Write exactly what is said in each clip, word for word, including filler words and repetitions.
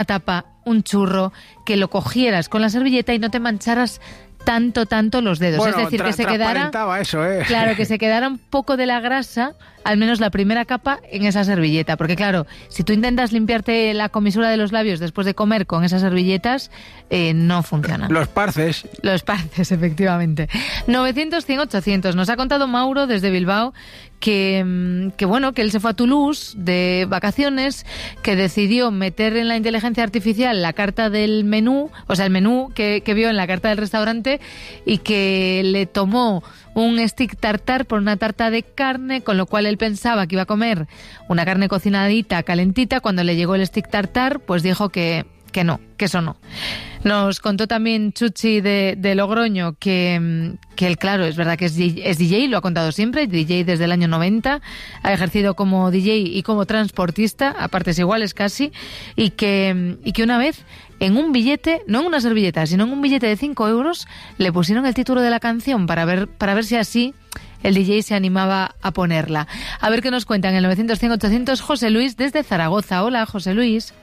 tapa, un churro, que lo cogieras con la servilleta y no te mancharas tanto, tanto los dedos. Bueno, es decir, que se quedara... eso, ¿eh? Claro, que se quedara un poco de la grasa, al menos la primera capa, en esa servilleta. Porque claro, si tú intentas limpiarte la comisura de los labios después de comer con esas servilletas, eh, no funciona. Los parces. Los parces, efectivamente. novecientos, cien, ochocientos. Nos ha contado Mauro desde Bilbao que, que, bueno, que él se fue a Toulouse de vacaciones, que decidió meter en la inteligencia artificial la carta del menú, o sea, el menú que, que vio en la carta del restaurante, y que le tomó un stick tartar por una tarta de carne, con lo cual él pensaba que iba a comer una carne cocinadita, calentita. Cuando le llegó el stick tartar, pues dijo que, que no, que eso no. Nos contó también Chuchi de, de Logroño que, que él, claro, es verdad que es, es D J, lo ha contado siempre, D J desde el año noventa, ha ejercido como D J y como transportista, a partes iguales casi, y que, y que una vez en un billete, no en una servilleta, sino en un billete de cinco euros, le pusieron el título de la canción para ver, para ver si así el D J se animaba a ponerla. A ver qué nos cuentan en el novecientos, cien, ochocientos, José Luis desde Zaragoza. Hola, José Luis.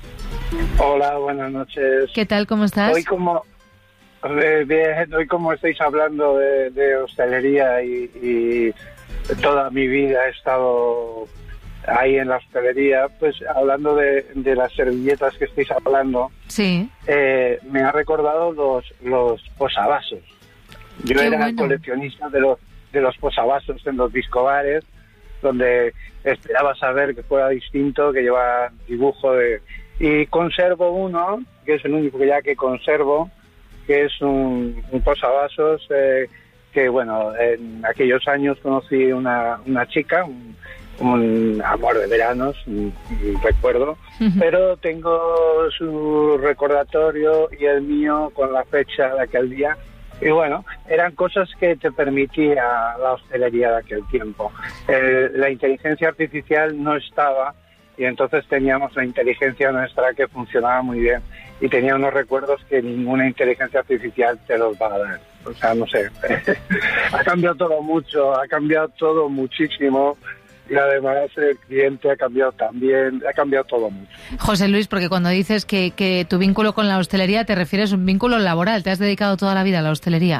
Hola, buenas noches. ¿Qué tal? ¿Cómo estás? Hoy como eh, bien, hoy como estáis hablando de, de hostelería y, y toda mi vida he estado ahí en la hostelería, pues hablando de, de las servilletas que estáis hablando, sí, eh, me ha recordado los los posavasos. Yo Qué era bueno. coleccionista de los de los posavasos en los discobares, donde esperaba saber que fuera distinto, que lleva dibujo de... Y conservo uno, que es el único que ya que conservo, que es un, un posavasos eh, que, bueno, en aquellos años conocí una, una chica, un, un amor de veranos, un, un recuerdo, uh-huh. Pero tengo su recordatorio y el mío con la fecha de aquel día. Y bueno, eran cosas que te permitía la hostelería de aquel tiempo. Eh, la inteligencia artificial no estaba, y entonces teníamos la inteligencia nuestra que funcionaba muy bien y tenía unos recuerdos que ninguna inteligencia artificial te los va a dar. O sea, no sé, ha cambiado todo mucho, ha cambiado todo muchísimo y además el cliente ha cambiado también, ha cambiado todo mucho. José Luis, porque cuando dices que, que tu vínculo con la hostelería te refieres a un vínculo laboral, ¿te has dedicado toda la vida a la hostelería?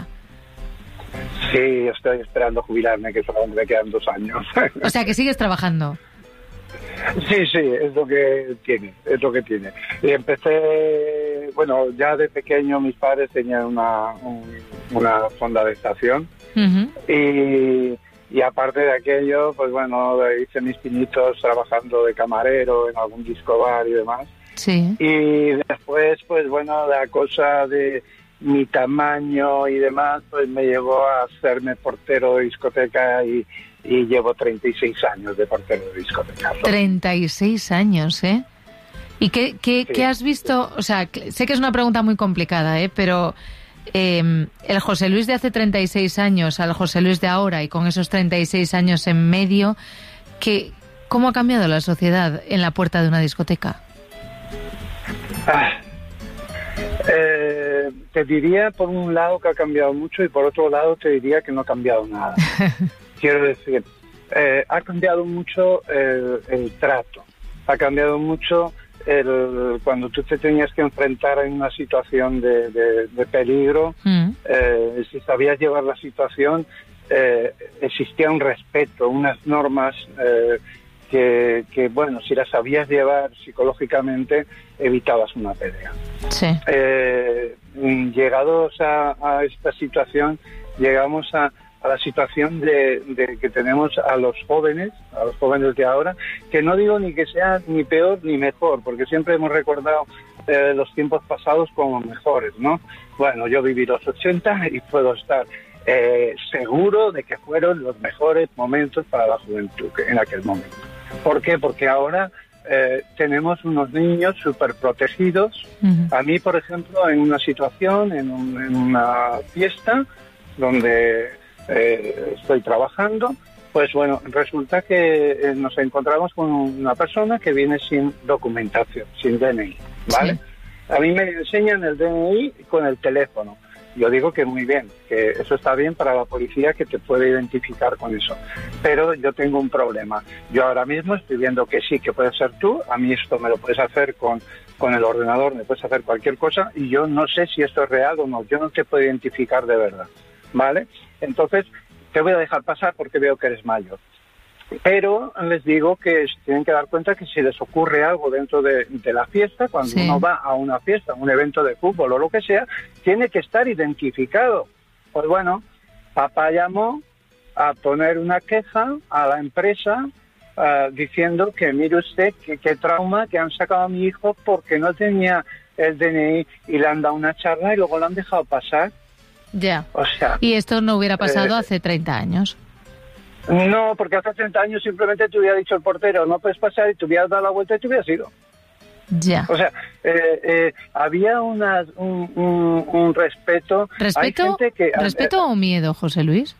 Sí, estoy esperando jubilarme, que solamente me quedan dos años. O sea, que sigues trabajando. Sí, sí, es lo que tiene, es lo que tiene. Y empecé, bueno, ya de pequeño mis padres tenían una, un, una fonda de estación, uh-huh. y, y aparte de aquello, pues bueno, hice mis pinitos trabajando de camarero en algún disco bar y demás. Sí. Y después, pues bueno, la cosa de mi tamaño y demás, pues me llevó a hacerme portero de discoteca y y llevo treinta y seis años de portero de discoteca. treinta y seis años, ¿eh? ¿Y qué, qué, sí, qué has visto? O sea, sé que es una pregunta muy complicada, ¿eh? Pero eh, el José Luis de hace treinta y seis años al José Luis de ahora, y con esos treinta y seis años en medio, ¿qué, ¿cómo ha cambiado la sociedad en la puerta de una discoteca? Ah, eh, te diría por un lado que ha cambiado mucho y por otro lado te diría que no ha cambiado nada. Quiero decir, eh, ha cambiado mucho el, el trato, ha cambiado mucho el, cuando tú te tenías que enfrentar en una situación de, de, de peligro, mm. eh, si sabías llevar la situación, eh, existía un respeto, unas normas eh, que, que, bueno, si las sabías llevar psicológicamente, evitabas una pelea. Sí. Eh, llegados a, a esta situación, llegamos a a la situación de, de que tenemos a los jóvenes, a los jóvenes de ahora, que no digo ni que sea ni peor ni mejor, porque siempre hemos recordado eh, los tiempos pasados como mejores, ¿no? Bueno, yo viví los ochenta y puedo estar eh, seguro de que fueron los mejores momentos para la juventud en aquel momento. ¿Por qué? Porque ahora eh, tenemos unos niños súper protegidos. Uh-huh. A mí, por ejemplo, en una situación, en, un, en una fiesta donde Eh, estoy trabajando, pues bueno, resulta que eh, nos encontramos con una persona que viene sin documentación, sin D N I, ¿vale? Sí. A mí me enseñan el D N I con el teléfono. Yo digo que muy bien, que eso está bien para la policía, que te puede identificar con eso. Pero yo tengo un problema. Yo ahora mismo estoy viendo que sí, que puedes ser tú. A mí esto me lo puedes hacer con con el ordenador me puedes hacer cualquier cosa y yo no sé si esto es real o no, yo no te puedo identificar de verdad, ¿vale? Entonces te voy a dejar pasar porque veo que eres mayor. Pero les digo que tienen que dar cuenta que si les ocurre algo dentro de, de la fiesta, cuando sí. uno va a una fiesta, a un evento de fútbol o lo que sea, tiene que estar identificado. Pues bueno, papá llamó a poner una queja a la empresa uh, diciendo que mire usted que, que trauma que han sacado a mi hijo porque no tenía el D N I y le han dado una charla y luego lo han dejado pasar. Ya. O sea, y esto no hubiera pasado eh, hace treinta años. No, porque hace treinta años simplemente te hubiera dicho el portero, no puedes pasar, y te hubieras dado la vuelta y te hubieras ido. Ya. O sea, eh, eh, había una, un, un, un respeto. ¿Respeto, Hay gente que, ¿respeto eh, o miedo, José Luis?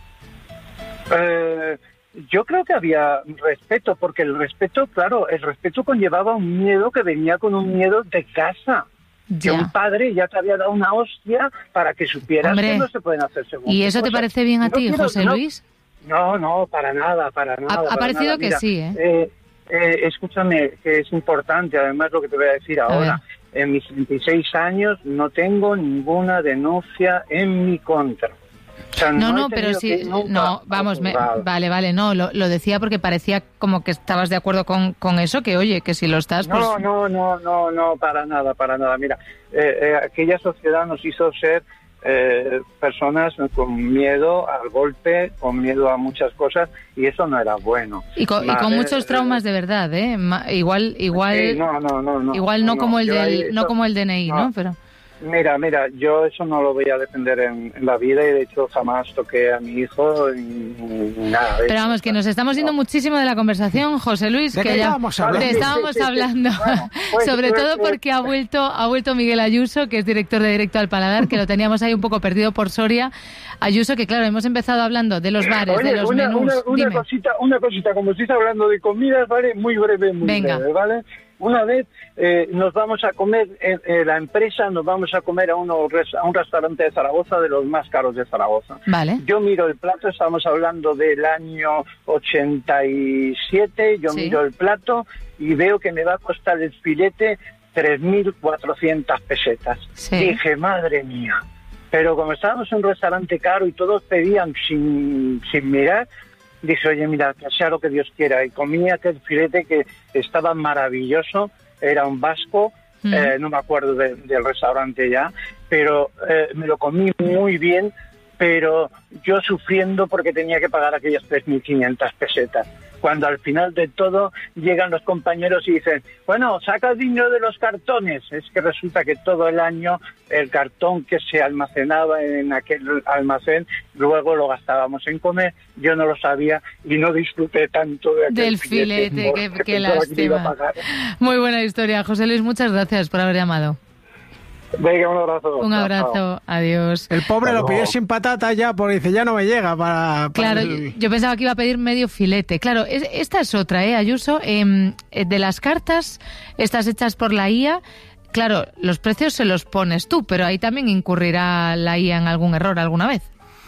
Eh, yo creo que había respeto, porque el respeto, claro, el respeto conllevaba un miedo que venía con un miedo de casa. Ya. Que un padre ya te había dado una hostia para que supieras Hombre, que no se pueden hacer segundas ¿y eso cosas. te parece bien a no ti, quiero, José no, Luis? No, no, para nada, para nada. Ha, para ha parecido nada. que Mira, sí, ¿eh? Eh, eh, Escúchame, que es importante, además, lo que te voy a decir ahora. A En mis veintiséis años no tengo ninguna denuncia en mi contra. O sea, no, no, no, pero sí, no, vamos, me, vale, vale, no, lo, lo decía porque parecía como que estabas de acuerdo con, con eso, que oye, que si lo estás, pues... No, no, no, no, no, para nada, para nada. Mira, eh, eh, aquella sociedad nos hizo ser eh, personas con miedo al golpe, con miedo a muchas cosas, y eso no era bueno. Y con, vale, y con muchos traumas de verdad, ¿eh? Ma, igual, igual, sí, no, no, no, no, igual no, no como el del, ahí, eso, no como el D N I, ¿no? ¿no? Pero... Mira, mira, yo eso no lo voy a defender en, en la vida y de hecho jamás toqué a mi hijo ni, ni nada. De Pero vamos, eso, que nos estamos yendo no. muchísimo de la conversación, José Luis, ¿De que qué ya estábamos hablando? de estábamos sí, sí, hablando, sí, bueno, pues, sobre pues, todo porque ha vuelto ha vuelto Miguel Ayuso, que es director de Directo al Paladar, que lo teníamos ahí un poco perdido por Soria. Ayuso, que claro, hemos empezado hablando de los bares, Oye, de los una, menús. Una, una Dime. cosita, una cosita, como estáis hablando de comidas, ¿vale? Muy breve, muy Venga. breve, ¿vale? Una vez eh, nos vamos a comer, en, en la empresa nos vamos a comer a, uno, a un restaurante de Zaragoza, de los más caros de Zaragoza. Vale. Yo miro el plato, estamos hablando del año ochenta y siete, yo sí. miro el plato y veo que me va a costar el filete tres mil cuatrocientas pesetas. Sí. Dije, madre mía. Pero como estábamos en un restaurante caro y todos pedían sin, sin mirar, dije, oye, mira, que sea lo que Dios quiera. Y comí aquel filete que estaba maravilloso, era un vasco, mm. eh, no me acuerdo de, del restaurante ya, pero eh, me lo comí muy bien, pero yo sufriendo porque tenía que pagar aquellas tres mil quinientas pesetas. Cuando al final de todo llegan los compañeros y dicen, bueno, saca el dinero de los cartones. Es que resulta que todo el año el cartón que se almacenaba en aquel almacén, luego lo gastábamos en comer. Yo no lo sabía y no disfruté tanto de aquel del filete, filete que, que lástima. Muy buena historia, José Luis, muchas gracias por haber llamado. Venga, un abrazo. Un abrazo, chao. Adiós. El pobre lo pidió sin patata ya, porque dice, ya no me llega para... para claro, el... yo pensaba que iba a pedir medio filete. Claro, es, esta es otra, ¿eh, Ayuso? Eh, de las cartas, estas hechas por la I A, claro, los precios se los pones tú, pero ahí también incurrirá la I A en algún error alguna vez.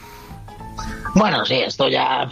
Bueno, sí, esto ya...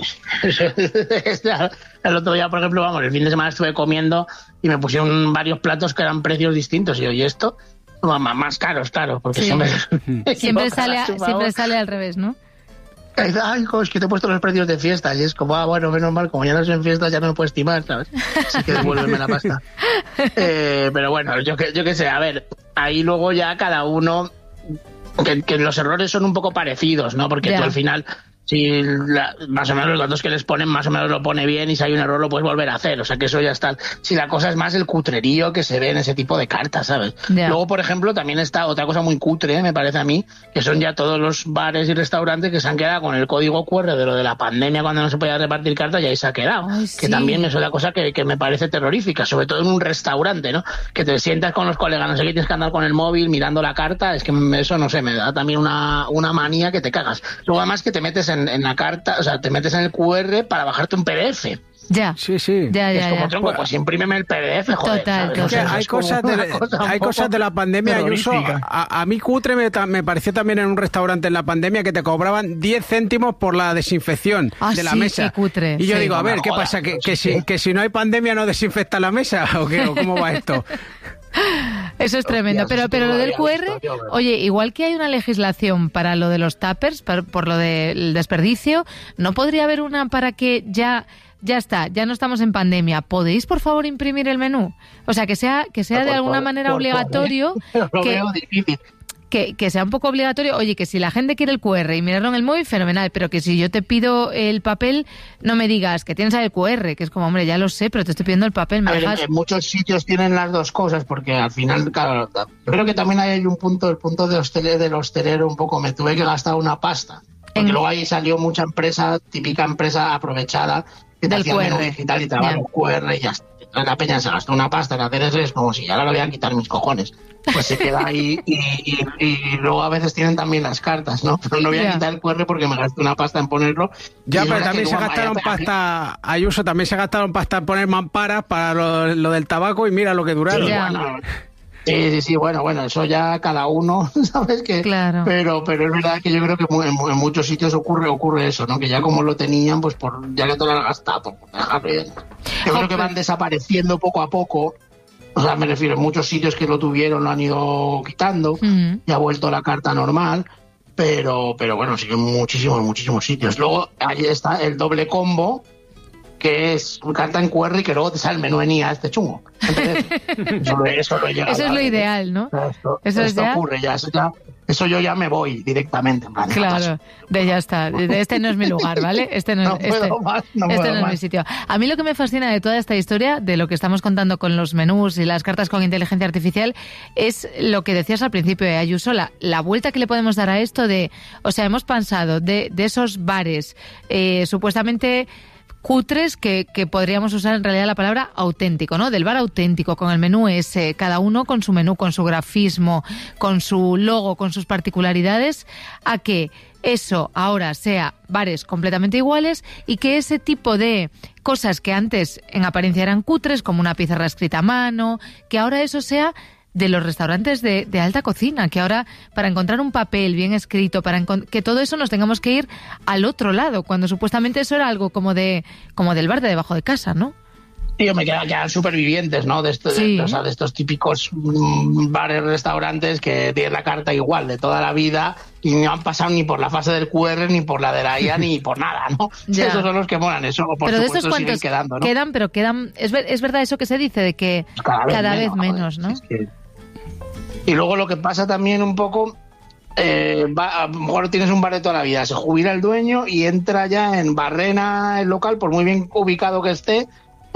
El otro día, por ejemplo, vamos, el fin de semana estuve comiendo y me pusieron varios platos que eran precios distintos. Y yo, ¿y esto? Más caros, claro, porque sí. siempre, siempre, sale, siempre sale al revés, ¿no? Ay, hijo, es que te he puesto los precios de fiesta y es como, ah, bueno, menos mal, como ya no es en fiesta ya no me puedes timar, ¿sabes? Así que devuélveme la pasta. eh, pero bueno, yo que, yo que sé, a ver, ahí luego ya cada uno, que, que los errores son un poco parecidos, ¿no? Porque yeah. tú al final... Si la, más o menos los datos que les ponen, más o menos lo pone bien y si hay un error lo puedes volver a hacer. O sea que eso ya está. Si la cosa es más el cutrerío que se ve en ese tipo de cartas, ¿sabes? Yeah. Luego, por ejemplo, también está otra cosa muy cutre, me parece a mí, que son ya todos los bares y restaurantes que se han quedado con el código cu erre de lo de la pandemia cuando no se podía repartir cartas y ahí se ha quedado. Ay, que sí. también es otra cosa que, que me parece terrorífica, sobre todo en un restaurante, ¿no? Que te sientas con los colegas, no sé qué, tienes que andar con el móvil mirando la carta. Es que eso, no sé, me da también una, una manía que te cagas. Luego además que te metes en, en la carta, o sea, te metes en el cu erre para bajarte un pe de efe. Ya. Sí, sí. Ya, ya, es como ya. tronco, pues imprímeme el pe de efe, joder. Total, ¿sabes? total. O sea, hay, cosas de, cosa hay cosas de la pandemia, Ayuso. A, a mí cutre me, me pareció también en un restaurante en la pandemia que te cobraban diez céntimos por la desinfección ah, de la sí, mesa. Qué cutre. Y yo sí. digo, a ver, no, ¿qué joda, pasa? ¿Que, sí, que, sí. Si, ¿Que si no hay pandemia no desinfecta la mesa? ¿O qué? ¿O cómo va esto? Eso es tremendo. Pero, pero lo del cu erre, oye, igual que hay una legislación para lo de los tuppers, por, por lo del desperdicio, ¿no podría haber una para que ya... Ya está, ya no estamos en pandemia. ¿Podéis, por favor, imprimir el menú? O sea, que sea que sea de alguna manera obligatorio. Lo que, veo difícil. Que, que sea un poco obligatorio. Oye, que si la gente quiere el cu erre y mirarlo en el móvil, fenomenal. Pero que si yo te pido el papel, no me digas que tienes el cu erre, que es como, hombre, ya lo sé, pero te estoy pidiendo el papel. ¿Me a ver, dejas? En muchos sitios tienen las dos cosas, porque al final, claro, yo creo que también hay un punto, el punto de hostelero, del hostelero, un poco, me tuve que gastar una pasta. Porque en... luego ahí salió mucha empresa, típica empresa aprovechada, que te hacía menú digital y te daba los cu erre y ya está. La peña se gastó una pasta en hacer eso, es como si ahora lo voy a quitar mis cojones. Pues se queda ahí y, y, y luego a veces tienen también las cartas, ¿no? Pero no voy a yeah. quitar el cu erre porque me gasté una pasta en ponerlo. Ya, pero también se gastaron pasta, Ayuso, también se gastaron pasta en poner mamparas para lo, lo del tabaco y mira lo que duraron. Sí, yeah. bueno, Sí, sí, sí, bueno, bueno, eso ya cada uno, ¿sabes? Que, claro. Pero pero es verdad que yo creo que en, en muchos sitios ocurre ocurre eso, ¿no? Que ya como lo tenían, pues por ya que te lo has gastado, pues dejarlo. Yo creo okay. que van desapareciendo poco a poco. O sea, me refiero, en muchos sitios que lo tuvieron lo han ido quitando, uh-huh. y ha vuelto la carta normal, pero pero bueno, sigue en muchísimos, muchísimos sitios. Luego, ahí está el doble combo, que es un carta en cu erre y que luego te sale el menú en I A, este chungo. Entonces, eso, eso, lo he llegado eso es lo ideal, ¿no? Esto, eso esto es ya... ocurre ya, eso ya... Eso yo ya me voy directamente. En plan, claro, de ya está. De este no es mi lugar, ¿vale? Este no, no es, este, puedo más, no, este puedo no es más. mi sitio. A mí lo que me fascina de toda esta historia, de lo que estamos contando con los menús y las cartas con inteligencia artificial, es lo que decías al principio, de Ayuso, la, la vuelta que le podemos dar a esto de... O sea, hemos pasado de, de esos bares eh, supuestamente... cutres que, que podríamos usar en realidad la palabra auténtico, ¿no? Del bar auténtico, con el menú ese, cada uno con su menú, con su grafismo, con su logo, con sus particularidades, a que eso ahora sea bares completamente iguales y que ese tipo de cosas que antes en apariencia eran cutres, como una pizarra escrita a mano, que ahora eso sea de los restaurantes de, de alta cocina, que ahora para encontrar un papel bien escrito, para que todo eso nos tengamos que ir al otro lado, cuando supuestamente eso era algo como de como del bar de debajo de casa, ¿no? Tío, me quedan ya supervivientes, ¿no? De, esto, sí. de, o sea, de estos típicos mmm, bares, restaurantes que tienen la carta igual de toda la vida y no han pasado ni por la fase del cu erre, ni por la de la I A, ni por nada, ¿no? Ya. Esos son los que molan, eso por pero supuesto de siguen quedando, ¿no? Quedan, pero quedan... Es, ver, es verdad eso que se dice, de que cada vez cada menos, vez menos ¿no? Es que... Y luego lo que pasa también un poco... Eh, va, a lo mejor tienes un bar de toda la vida, se jubila el dueño y entra ya en Barrena el local, por muy bien ubicado que esté,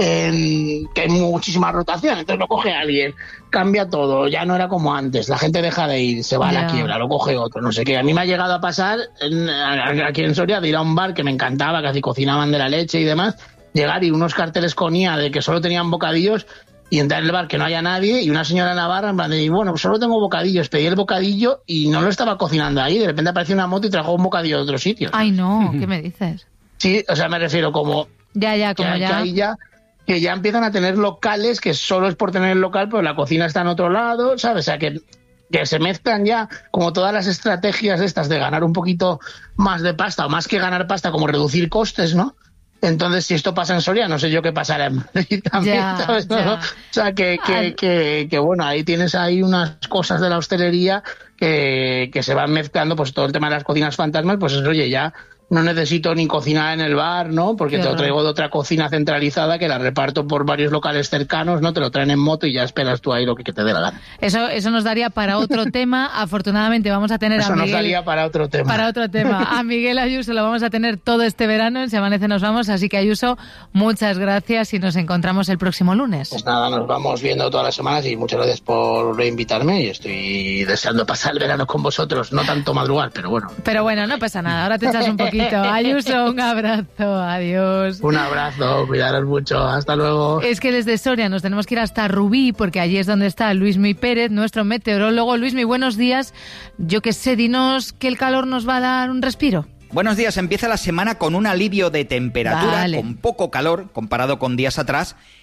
en, que hay muchísima rotación, entonces lo coge alguien, cambia todo, ya no era como antes, la gente deja de ir, se va yeah. a la quiebra, lo coge otro, no sé qué. A mí me ha llegado a pasar en, aquí en Soria de ir a un bar que me encantaba, que así cocinaban de la leche y demás, llegar y unos carteles con I A de que solo tenían bocadillos y entrar en el bar que no haya nadie y una señora navarra en plan de, bueno, pues solo tengo bocadillos, pedí el bocadillo y no lo estaba cocinando ahí, de repente apareció una moto y trajo un bocadillo de otro sitio. Ay, no, ¿qué me dices? Sí, o sea, me refiero como... Ya, ya, como que, ya... Que ahí ya... que ya empiezan a tener locales que solo es por tener el local, pero la cocina está en otro lado, ¿sabes? O sea, que, que se mezclan ya como todas las estrategias estas de ganar un poquito más de pasta, o más que ganar pasta, como reducir costes, ¿no? Entonces, si esto pasa en Soria, no sé yo qué pasará en Madrid también, ya, ¿sabes? Ya. O sea, que, que, que, que, bueno, ahí tienes ahí unas cosas de la hostelería que, que se van mezclando, pues todo el tema de las cocinas fantasmas, pues es, oye, ya... no necesito ni cocinar en el bar, ¿no? Porque claro. te lo traigo de otra cocina centralizada que la reparto por varios locales cercanos, ¿no? Te lo traen en moto y ya esperas tú ahí lo que, que te dé la gana. Eso, eso nos daría para otro tema. Afortunadamente vamos a tener eso a Miguel... Eso nos daría para otro tema. Para otro tema. A Miguel Ayuso lo vamos a tener todo este verano. En Se Amanece Nos Vamos. Así que, Ayuso, muchas gracias y nos encontramos el próximo lunes. Pues nada, nos vamos viendo todas las semanas y muchas gracias por invitarme y estoy deseando pasar el verano con vosotros. No tanto madrugar, pero bueno. Pero bueno, no pasa nada. Ahora te echas un poquito. Ayuso, un abrazo, adiós. Un abrazo, cuidaros mucho, hasta luego. Es que desde Soria nos tenemos que ir hasta Rubí, porque allí es donde está Luismi Pérez, nuestro meteorólogo. Luismi, buenos días. Yo que sé, dinos que el calor nos va a dar un respiro. Buenos días, empieza la semana con un alivio de temperatura, vale. con poco calor comparado con días atrás,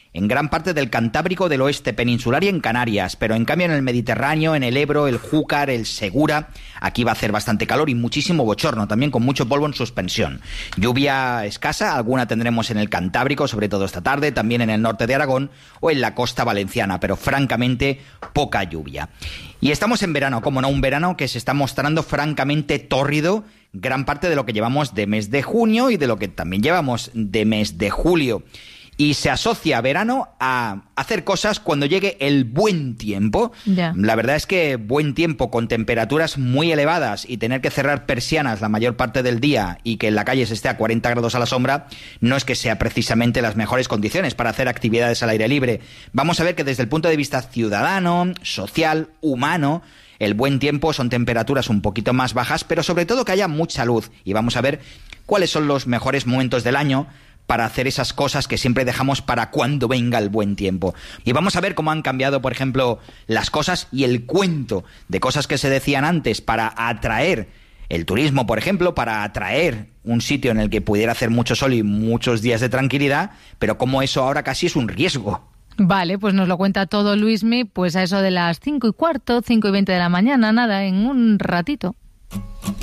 en gran parte del Cantábrico del oeste peninsular y en Canarias, pero en cambio en el Mediterráneo, en el Ebro, el Júcar, el Segura, aquí va a hacer bastante calor y muchísimo bochorno, también con mucho polvo en suspensión. Lluvia escasa, alguna tendremos en el Cantábrico, sobre todo esta tarde, también en el norte de Aragón o en la costa valenciana, pero francamente poca lluvia. Y estamos en verano, como no, un verano que se está mostrando francamente tórrido, gran parte de lo que llevamos de mes de junio y de lo que también llevamos de mes de julio. Y se asocia verano a hacer cosas cuando llegue el buen tiempo. Ya. La verdad es que buen tiempo con temperaturas muy elevadas y tener que cerrar persianas la mayor parte del día y que en la calle se esté a cuarenta grados a la sombra no es que sea precisamente las mejores condiciones para hacer actividades al aire libre. Vamos a ver que desde el punto de vista ciudadano, social, humano, el buen tiempo son temperaturas un poquito más bajas, pero sobre todo que haya mucha luz. Y vamos a ver cuáles son los mejores momentos del año para hacer esas cosas que siempre dejamos para cuando venga el buen tiempo. Y vamos a ver cómo han cambiado, por ejemplo, las cosas y el cuento de cosas que se decían antes para atraer el turismo, por ejemplo, para atraer un sitio en el que pudiera hacer mucho sol y muchos días de tranquilidad, pero cómo eso ahora casi es un riesgo. Vale, pues nos lo cuenta todo Luismi, pues a eso de las cinco y cuarto, cinco y veinte de la mañana, nada, en un ratito.